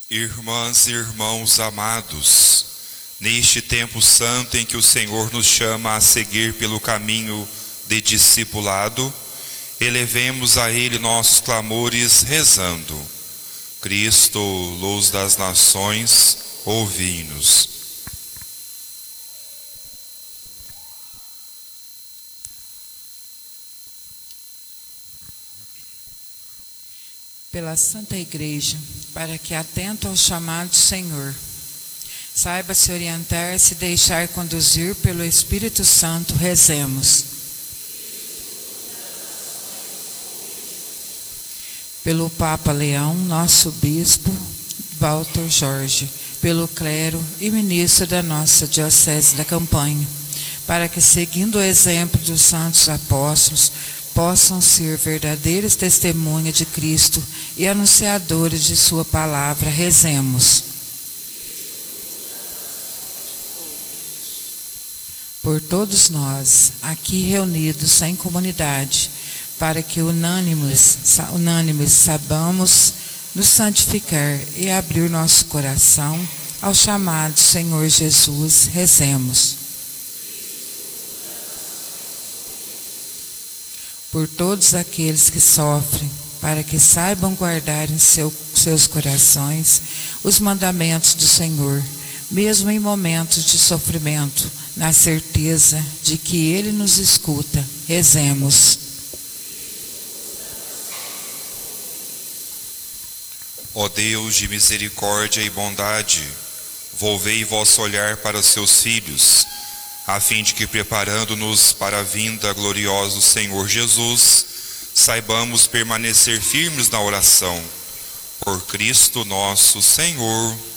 Irmãs e irmãos amados, neste tempo santo em que o Senhor nos chama a seguir pelo caminho de discipulado, elevemos a Ele nossos clamores rezando: Cristo, luz das nações, ouvi-nos. Pela Santa Igreja, para que, atento ao chamado do Senhor, saiba se orientar e se deixar conduzir pelo Espírito Santo, rezemos. Pelo Papa Leão, nosso Bispo, Walter Jorge, pelo clero e ministro da nossa Diocese da Campanha, para que, seguindo o exemplo dos santos apóstolos, possam ser verdadeiras testemunhas de Cristo e anunciadores de sua palavra, rezemos. Por todos nós, aqui reunidos em comunidade, para que unânimes saibamos nos santificar e abrir nosso coração ao chamado Senhor Jesus, rezemos. Por todos aqueles que sofrem, para que saibam guardar em seus corações os mandamentos do Senhor, mesmo em momentos de sofrimento, na certeza de que Ele nos escuta, rezemos. Ó Deus de misericórdia e bondade, volvei vosso olhar para os seus filhos, a fim de que, preparando-nos para a vinda gloriosa do Senhor Jesus, saibamos permanecer firmes na oração. Por Cristo nosso Senhor.